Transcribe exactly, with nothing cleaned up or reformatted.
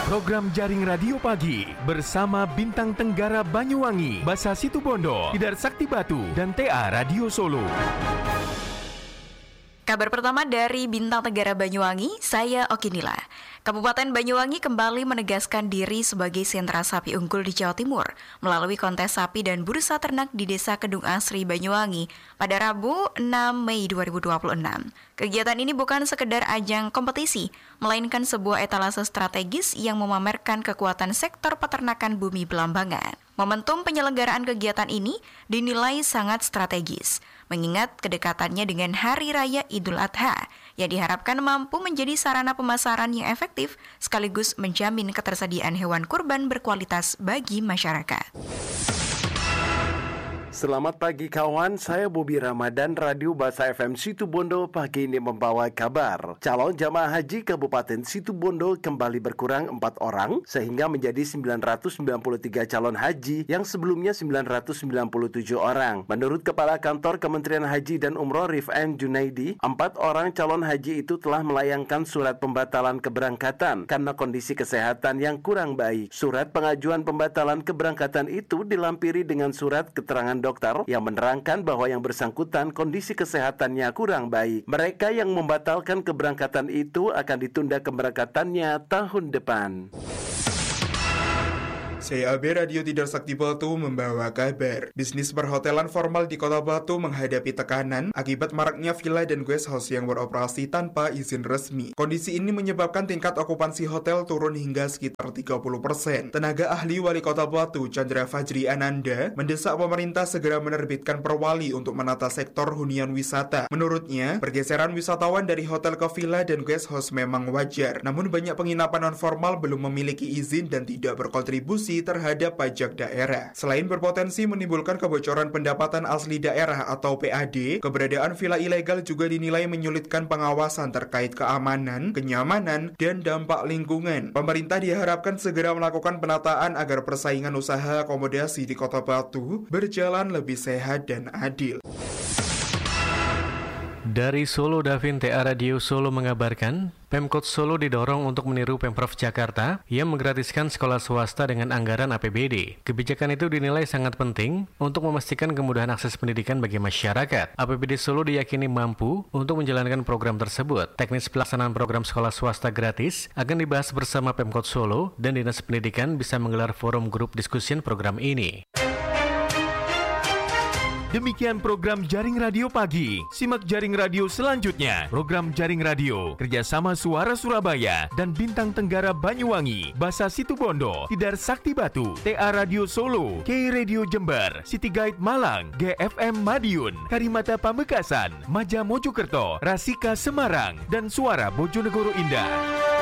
Program Jaring Radio Pagi bersama Bintang Tenggara Banyuwangi, Basa Situbondo, Tidar Sakti Batu, dan T A Radio Solo. Kabar pertama dari Bintang Tenggara Banyuwangi, saya Okinila. Kabupaten Banyuwangi kembali menegaskan diri sebagai sentra sapi unggul di Jawa Timur melalui kontes sapi dan bursa ternak di Desa Kedung Asri, Banyuwangi pada Rabu enam Mei dua ribu dua puluh enam. Kegiatan ini bukan sekedar ajang kompetisi, melainkan sebuah etalase strategis yang memamerkan kekuatan sektor peternakan bumi Belambangan. Momentum penyelenggaraan kegiatan ini dinilai sangat strategis, mengingat kedekatannya dengan Hari Raya Idul Adha, yang diharapkan mampu menjadi sarana pemasaran yang efektif sekaligus menjamin ketersediaan hewan kurban berkualitas bagi masyarakat. Selamat pagi kawan, saya Bobi Ramadan, Radio Basa F M Situbondo pagi ini membawa kabar. Calon jamaah haji Kabupaten Situbondo kembali berkurang empat orang sehingga menjadi sembilan ratus sembilan puluh tiga calon haji yang sebelumnya sembilan ratus sembilan puluh tujuh orang. Menurut Kepala Kantor Kementerian Haji dan Umroh Rifan Junaidi, empat orang calon haji itu telah melayangkan surat pembatalan keberangkatan karena kondisi kesehatan yang kurang baik. Surat pengajuan pembatalan keberangkatan itu dilampiri dengan surat keterangan dokter yang menerangkan bahwa yang bersangkutan kondisi kesehatannya kurang baik. Mereka yang membatalkan keberangkatan itu akan ditunda keberangkatannya tahun depan. Saya A B Radio Tidar Sakti Batu membawa kabar. Bisnis perhotelan formal di Kota Batu menghadapi tekanan akibat maraknya villa dan guest house yang beroperasi tanpa izin resmi. Kondisi ini menyebabkan tingkat okupansi hotel turun hingga sekitar tiga puluh persen. Tenaga ahli Wali Kota Batu, Chandra Fajri Ananda, mendesak pemerintah segera menerbitkan perwali untuk menata sektor hunian wisata. Menurutnya, pergeseran wisatawan dari hotel ke villa dan guest house memang wajar. Namun banyak penginapan non-formal belum memiliki izin dan tidak berkontribusi terhadap pajak daerah. Selain berpotensi menimbulkan kebocoran pendapatan asli daerah atau P A D, keberadaan villa ilegal juga dinilai menyulitkan pengawasan terkait keamanan, kenyamanan, dan dampak lingkungan. Pemerintah diharapkan segera melakukan penataan agar persaingan usaha akomodasi di Kota Batu berjalan lebih sehat dan adil. Dari Solo, Davin, T A Radio Solo mengabarkan, Pemkot Solo didorong untuk meniru Pemprov Jakarta yang menggratiskan sekolah swasta dengan anggaran A P B D. Kebijakan itu dinilai sangat penting untuk memastikan kemudahan akses pendidikan bagi masyarakat. A P B D Solo diyakini mampu untuk menjalankan program tersebut. Teknis pelaksanaan program sekolah swasta gratis akan dibahas bersama Pemkot Solo dan Dinas Pendidikan bisa menggelar forum grup diskusi program ini. Demikian program Jaring Radio Pagi. Simak Jaring Radio selanjutnya. Program Jaring Radio kerjasama Suara Surabaya dan Bintang Tenggara Banyuwangi, Basa Situbondo, Tidar Sakti Batu, T A Radio Solo, K Radio Jember, City Guide Malang, G F M Madiun, Karimata Pamekasan, Maja Mojokerto, Rasika Semarang, dan Suara Bojonegoro Indah.